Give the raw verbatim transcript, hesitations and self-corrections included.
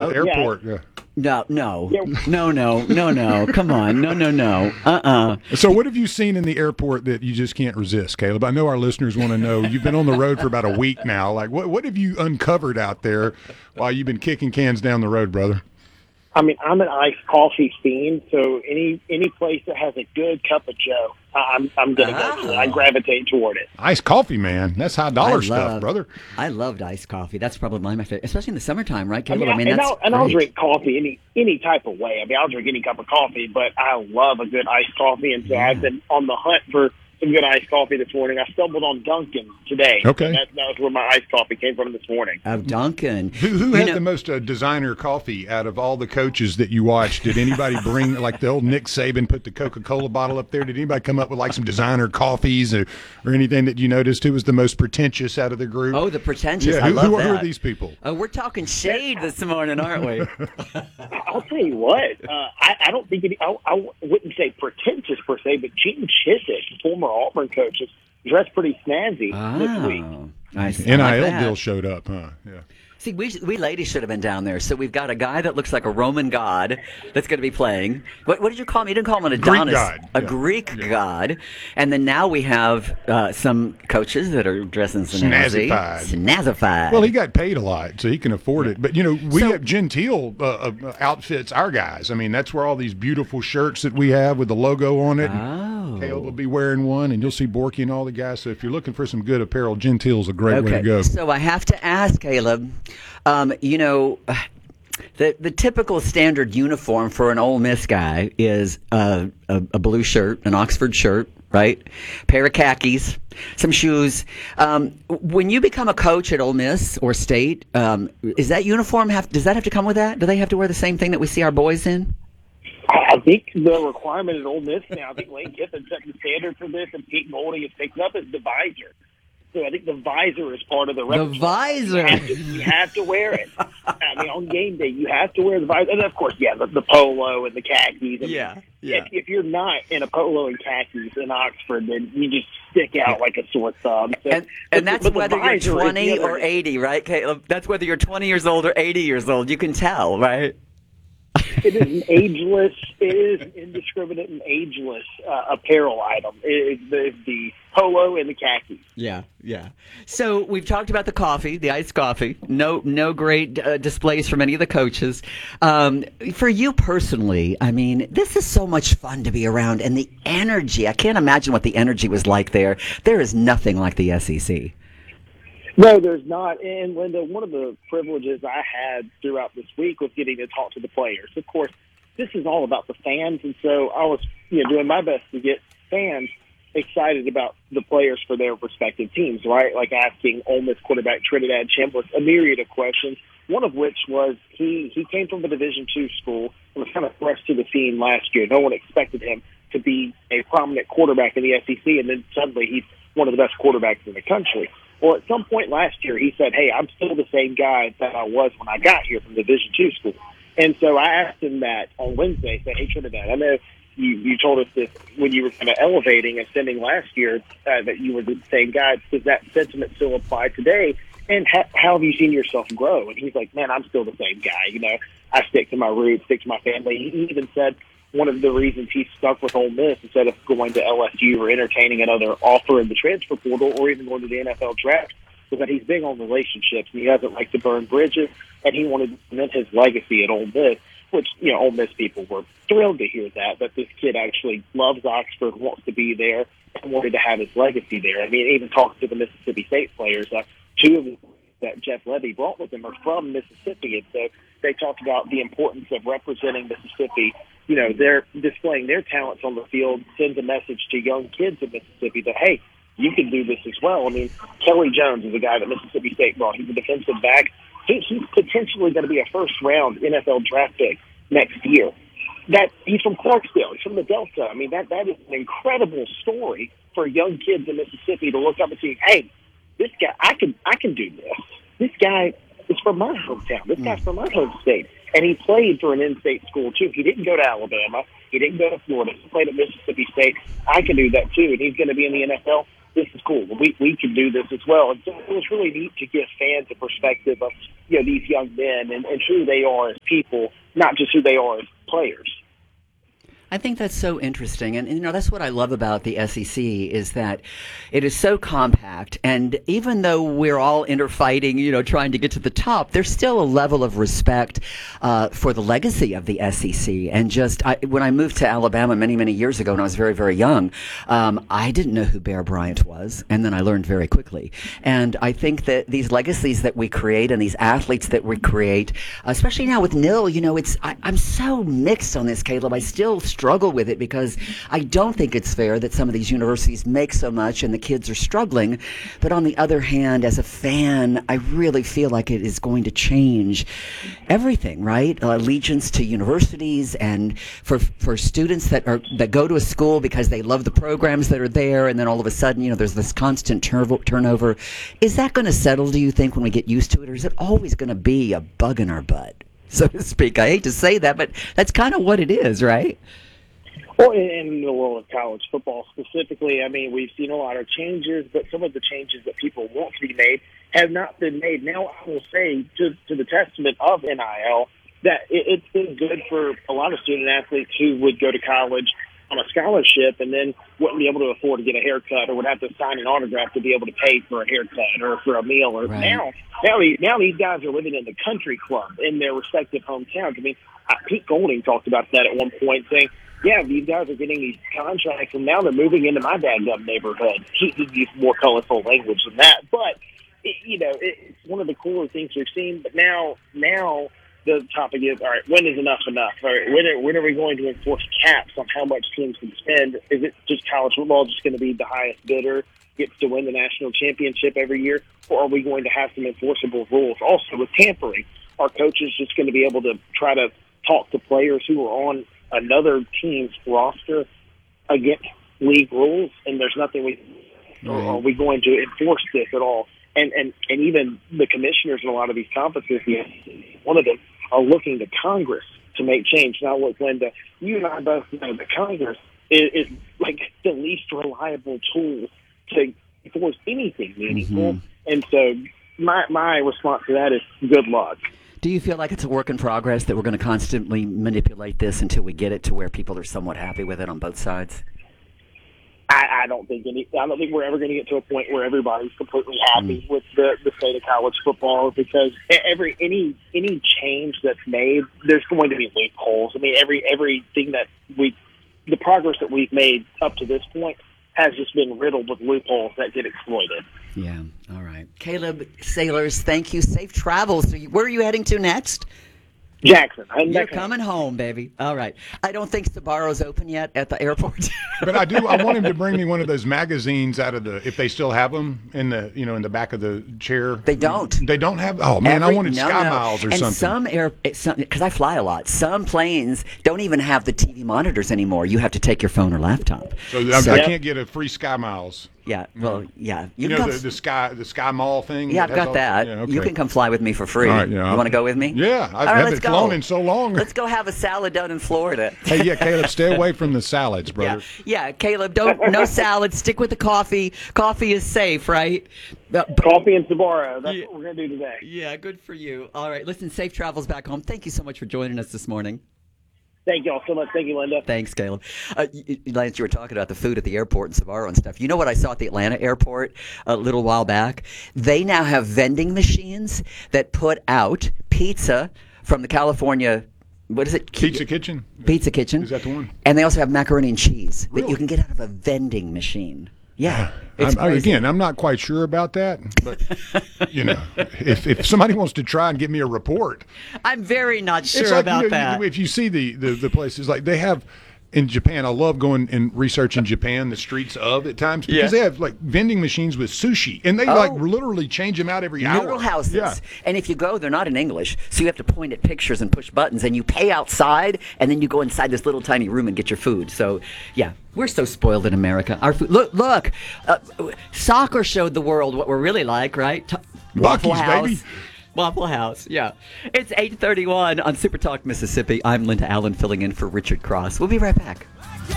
Oh, airport. yeah. Yeah. No, no, Yeah. no, no, no, no. Come on. No, no, no. Uh-uh. So what have you seen in the airport that you just can't resist, Caleb? I know our listeners want to know. You've been on the road for about a week now. Like, what what have you uncovered out there while you've been kicking cans down the road, brother? I mean, I'm an iced coffee fiend, so any any place that has a good cup of Joe, I'm I'm gonna go to. I gravitate toward it. Iced coffee, man. That's high dollar I stuff, love- brother. I loved iced coffee. That's probably my favorite, especially in the summertime, right, I Caleb? mean, I mean, and, that's I'll, and I'll great. drink coffee any any type of way. I mean, I'll drink any cup of coffee, but I love a good iced coffee, and so Yeah. I've been on the hunt for some good iced coffee this morning. I stumbled on Dunkin' today. Okay. And that, that was where my iced coffee came from this morning. Oh, Duncan. Who, who You had know- the most uh, designer coffee out of all the coaches that you watched? Did anybody bring, like the old Nick Saban put the Coca-Cola bottle up there? Did anybody come up with like some designer coffees or, or anything that you noticed? Who was the most pretentious out of the group? Oh, the pretentious. yeah, I who, love who, that. who are these people? Oh, we're talking shade this morning, aren't we? I'll tell you what, uh, I, I don't think any, I, I wouldn't say pretentious per se, but Gene Chizik, former Auburn coach, is dressed pretty snazzy this week. Oh, nice. I N like I L that. deal showed up, huh? Yeah. See, we we ladies should have been down there. So we've got a guy that looks like a Roman god that's going to be playing. What, what did you call him? You didn't call him an Adonis. god, A yeah. Greek god. And then now we have uh, some coaches that are dressing snazzy. Snazzified. Snazzified. Well, he got paid a lot, so he can afford it. But, you know, we So- have Gentile uh, uh, outfits our guys. I mean, that's where all these beautiful shirts that we have with the logo on it. Oh. Caleb will be wearing one, and you'll see Borky and all the guys. So if you're looking for some good apparel, Gentile's a great way to go. So I have to ask, Caleb, um, you know, the the typical standard uniform for an Ole Miss guy is uh, a, a blue shirt, an Oxford shirt, right? Pair of khakis, some shoes. Um, when you become a coach at Ole Miss or State, um, is that uniform have does that have to come with that? Do they have to wear the same thing that we see our boys in? I think the requirement at Ole Miss now, I think Lane Kiffin set the standard for this, and Pete Golding has picked up, is the visor. So I think the visor is part of the The repertoire. visor. You have, to, you have to wear it. I mean, on game day, you have to wear the visor. And, of course, yeah, the, the polo and the khakis. I mean, Yeah, yeah. If, if you're not in a polo and khakis in Oxford, then you just stick out like a sore thumb. So, And, but and the- that's but the whether you're visor is the twenty other- or eighty, right, Caleb? That's whether you're twenty years old or eighty years old. You can tell, right? It is an ageless, it is an indiscriminate and ageless uh, apparel item. It is the, the polo and the khakis. Yeah, yeah. So we've talked about the coffee, the iced coffee. No, no great uh, displays from any of the coaches. Um, for you personally, I mean, this is so much fun to be around, and the energy. I can't imagine what the energy was like there. There is nothing like the S E C. No, there's not. And Linda, one of the privileges I had throughout this week was getting to talk to the players. Of course, this is all about the fans, and so I was, you know, doing my best to get fans excited about the players for their respective teams, right? Like asking Ole Miss quarterback Trinidad Chambliss a myriad of questions, one of which was he, he came from a Division two school and was kind of thrust to the scene last year. No one expected him to be a prominent quarterback in the S E C, and then suddenly he's one of the best quarterbacks in the country. Well, at some point last year, he said, hey, I'm still the same guy that I was when I got here from Division two school. And so I asked him that on Wednesday. I said, hey, Trinidad, I know you, you told us this when you were kind of elevating and ascending last year uh, that you were the same guy. Does that sentiment still apply today? And ha- how have you seen yourself grow? And he's like, man, I'm still the same guy. You know, I stick to my roots, stick to my family. He even said one of the reasons he stuck with Ole Miss instead of going to L S U or entertaining another offer in the transfer portal or even going to the N F L draft was that he's big on relationships and he doesn't like to burn bridges, and he wanted to cement his legacy at Ole Miss, which, you know, Ole Miss people were thrilled to hear that, that this kid actually loves Oxford, wants to be there, and wanted to have his legacy there. I mean, even talking to the Mississippi State players, uh, two of them that Jeff Levy brought with him are from Mississippi, and so they talked about the importance of representing Mississippi. You know, they're displaying their talents on the field, sends a message to young kids in Mississippi that, hey, you can do this as well. I mean, Kelly Jones is a guy that Mississippi State brought. He's a defensive back. He, he's potentially going to be a first-round N F L draft pick next year. That he's from Clarksville. He's from the Delta. I mean, that that is an incredible story for young kids in Mississippi to look up and see, hey, this guy, I can I can do this. This guy is from my hometown. This guy's from my home state. And he played for an in-state school, too. He didn't go to Alabama. He didn't go to Florida. He played at Mississippi State. I can do that, too. And he's going to be in the N F L this is cool. We we can do this as well. And so it was really neat to give fans a perspective of, you know, these young men and, and who they are as people, not just who they are as players. I think that's so interesting. And, you know, that's what I love about the S E C is that it is so compact. And even though we're all interfighting, you know, trying to get to the top, there's still a level of respect uh, for the legacy of the S E C. And just I, when I moved to Alabama many, many years ago, when I was very, very young, um, I didn't know who Bear Bryant was. And then I learned very quickly. And I think that these legacies that we create and these athletes that we create, especially now with N I L, you know, it's I, I'm so mixed on this, Caleb. I still struggle with it because I don't think it's fair that some of these universities make so much and the kids are struggling. But on the other hand, as a fan, I really feel like it is going to change everything, right? Uh, allegiance to universities, and for for students that are that go to a school because they love the programs that are there, and then all of a sudden, you know, there's this constant turv- turnover. Is that going to settle, do you think, when we get used to it, or is it always going to be a bug in our butt, so to speak? I hate to say that, but that's kind of what it is, right? Well, in, in the world of college football specifically, I mean, we've seen a lot of changes, but some of the changes that people want to be made have not been made. Now, I will say, to, to the testament of N I L, that it, it's been good for a lot of student athletes who would go to college on a scholarship and then wouldn't be able to afford to get a haircut or would have to sign an autograph to be able to pay for a haircut or for a meal. Or right. now, now, these, now these guys are living in the country club in their respective hometowns. I mean, uh, Pete Golding talked about that at one point, saying, yeah, these guys are getting these contracts, and now they're moving into my dadgum neighborhood. He, he used more colorful language than that. But, it, you know, it, it's one of the cooler things we've seen. But now, now the topic is, all right, when is enough enough? All right, when are, when are we going to enforce caps on how much teams can spend? Is it just college football just going to be the highest bidder gets to win the national championship every year? Or are we going to have some enforceable rules? Also, with tampering, are coaches just going to be able to try to talk to players who are on another team's roster against league rules, and there's nothing we right. or are we going to enforce this at all? And and and even the commissioners in a lot of these conferences, one of them, are looking to Congress to make change. Now, look, Linda, you and I both know that Congress is, is like the least reliable tool to enforce anything meaningful. Mm-hmm. And so my my response to that is good luck. Do you feel like it's a work in progress, that we're going to constantly manipulate this until we get it to where people are somewhat happy with it on both sides? I, I don't think any. I don't think we're ever going to get to a point where everybody's completely happy mm. with the, the state of college football, because every any any change that's made, there's going to be loopholes. I mean, every everything that we, the progress that we've made up to this point has just been riddled with loopholes that get exploited. Yeah. All right. Caleb Sailors, thank you. Safe travels. So you, where are you heading to next? Jackson. I'm You're coming home, baby. All right. I don't think Sbarro's open yet at the airport. But I do. I want him to bring me one of those magazines out of the, if they still have them in the, you know, in the back of the chair. They don't. They don't have. Oh man, Every, I wanted no, Sky no. Miles or and something. Some air, because I fly a lot. Some planes don't even have the T V monitors anymore. You have to take your phone or laptop. So, I, so I can't get a free Sky Miles. Yeah, well, yeah. You, you know the, the Sky the Sky Mall thing? Yeah, I've got all, that. Yeah, okay. You can come fly with me for free. All right, yeah, you want to go with me? Yeah, I right, haven't flown in so long. Let's go have a salad done in Florida. Hey, yeah, Caleb, stay away from the salads, brother. Yeah, yeah, Caleb, don't no salads. Stick with the coffee. Coffee is safe, right? Coffee and Sbarro. That's yeah. what we're going to do today. Yeah, good for you. All right, listen, safe travels back home. Thank you so much for joining us this morning. Thank you all so much. Thank you, Linda. Thanks, Caleb. Uh, Lance, you were talking about the food at the airport and Sbarro and stuff. You know what I saw at the Atlanta airport a little while back? They now have vending machines that put out pizza from the California, what is it? Pizza Kitchen? Pizza Kitchen. Is that the one? And they also have macaroni and cheese Really? that you can get out of a vending machine. Yeah. I'm, I, again, I'm not quite sure about that, but you know, if if somebody wants to try and give me a report, I'm very not sure it's like, about you know, that. If you see the, the the places like they have in Japan, I love going and researching Japan, the streets of at times, because Yeah. they have like vending machines with sushi, and they Oh. like literally change them out every hour. Noodle houses. Yeah. And if you go, they're not in English, so you have to point at pictures and push buttons, and you pay outside, and then you go inside this little tiny room and get your food. So, yeah, we're so spoiled in America. Our food. Look, look. Uh, soccer showed the world what we're really like, right? T- Waffle Buc-ee's, House. baby. Waffle House, yeah. It's eight thirty-one on Super Talk Mississippi. I'm Linda Allen filling in for Richard Cross. We'll be right back.